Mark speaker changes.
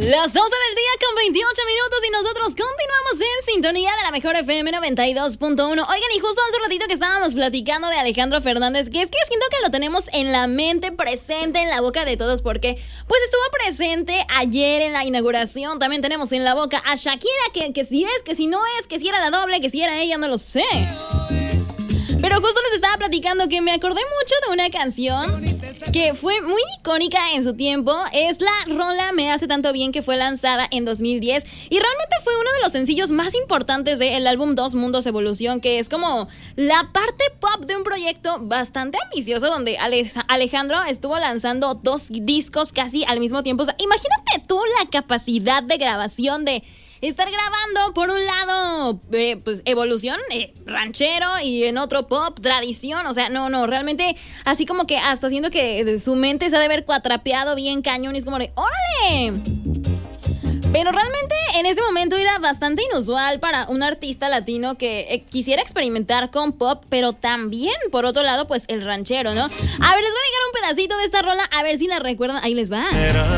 Speaker 1: Las 12 del día con 28 minutos y nosotros continuamos en sintonía de la mejor FM 92.1. Oigan, y justo hace un ratito que estábamos platicando de Alejandro Fernández, que es que siento que lo tenemos en la mente, presente en la boca de todos, porque pues estuvo presente ayer en la inauguración. También tenemos en la boca a Shakira, que si es, que si no es, que si era la doble, que si era ella, no lo sé. Pero justo les estaba platicando que me acordé mucho de una canción que fue muy icónica en su tiempo. Es la rola Me Hace Tanto Bien, que fue lanzada en 2010 y realmente fue uno de los sencillos más importantes del álbum Dos Mundos Evolución, que es como la parte pop de un proyecto bastante ambicioso donde Alejandro estuvo lanzando 2 discos casi al mismo tiempo. O sea, imagínate tú la capacidad de grabación de estar grabando por un lado pues evolución, ranchero, y en otro pop, tradición. O sea, no, realmente así como que hasta siento que su mente se ha de haber cuatrapeado bien cañón y es como de ¡órale! Pero realmente en ese momento era bastante inusual para un artista latino que quisiera experimentar con pop, pero también, por otro lado, pues el ranchero, ¿no? A ver, les voy a dejar un pedacito de esta rola, a ver si la recuerdan. Ahí les va.